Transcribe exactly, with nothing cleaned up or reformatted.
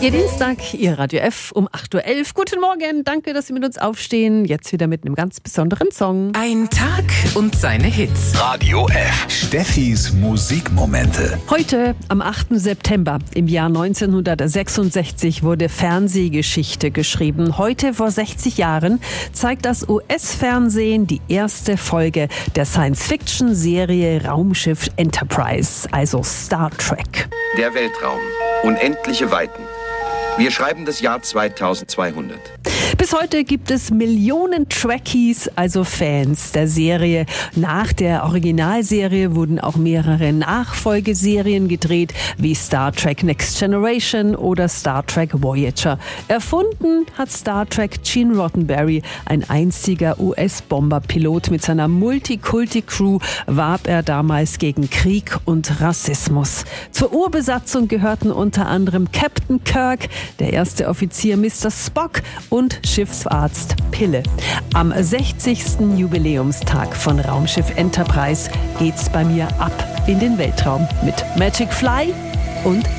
Ihr Dienstag, Ihr Radio F um acht Uhr elf. Guten Morgen, danke, dass Sie mit uns aufstehen. Jetzt wieder mit einem ganz besonderen Song. Ein Tag und seine Hits. Radio F. Steffis Musikmomente. Heute, am achten September im Jahr neunzehnhundertsechsundsechzig, wurde Fernsehgeschichte geschrieben. Heute, vor sechzig Jahren, zeigt das U S-Fernsehen die erste Folge der Science-Fiction-Serie Raumschiff Enterprise, also Star Trek. Der Weltraum. Unendliche Weiten. Wir schreiben das Jahr zweitausendzweihundert. Bis heute gibt es Millionen Trekkies, also Fans der Serie. Nach der Originalserie wurden auch mehrere Nachfolgeserien gedreht, wie Star Trek Next Generation oder Star Trek Voyager. Erfunden hat Star Trek Gene Roddenberry, ein einziger U S-Bomberpilot. Mit seiner Multikulti-Crew warb er damals gegen Krieg und Rassismus. Zur Urbesatzung gehörten unter anderem Captain Kirk, der erste Offizier Mister Spock und Schiffsarzt Pille. Am sechzigsten Jubiläumstag von Raumschiff Enterprise geht's bei mir ab in den Weltraum mit Magic Fly und